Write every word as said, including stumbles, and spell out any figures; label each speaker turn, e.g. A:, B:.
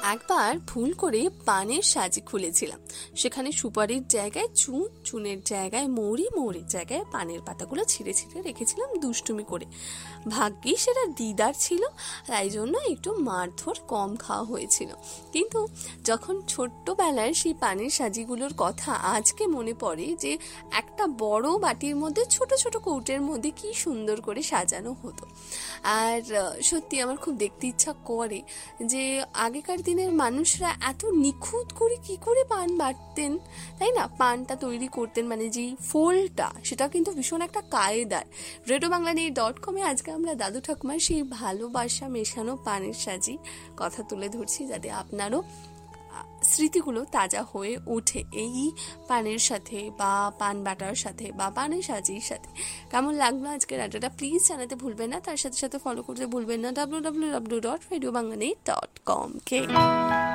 A: একবার ভুল করে পানের সাজি খুলেছিলাম, সেখানে সুপারির জায়গায় চুন, চুনের জায়গায় মৌরি, মৌরির জায়গায় পানের পাতাগুলো ছিঁড়ে ছিঁড়ে রেখেছিলাম দুষ্টুমি করে। ভাগ্যিস সেটা দিদার ছিল, তাই জন্য একটু মারধর কম খাওয়া হয়েছিল। কিন্তু যখন ছোট্টবেলায় সেই পানের সাজিগুলোর কথা আজকে মনে পড়ে, যে একটা বড় বাটির মধ্যে ছোট ছোট কৌটের মধ্যে কি সুন্দর করে সাজানো হতো। আর সত্যি আমার খুব দেখতে ইচ্ছা করে যে আগেকার দিনের মানুষরা এত নিখুঁত করে কি করে পান বাটতেন, তাই না? পানটা তৈরি করতেন, মানে যে ফোলটা, সেটা কিন্তু ভীষণ একটা কায়দার। রেডিও বাংলা নিউজ ডট কমে আজকে আমরা দাদু ঠাকুমার সেই ভালোবাসা মেশানো পানের সাজি কথা তুলে ধরছি, যাতে আপনারও স্মৃতিগুলো তাজা হয়ে ওঠে এই পানের সাথে বা পান বাটার সাথে বা পানের সাজির সাথে। কেমন লাগলো আজকের আড্ডাটা প্লিজ জানাতে ভুলবেন না, তার সাথে সাথে ফলো করতে ভুলবেন না W W W dot radio Bangla news dot com কে।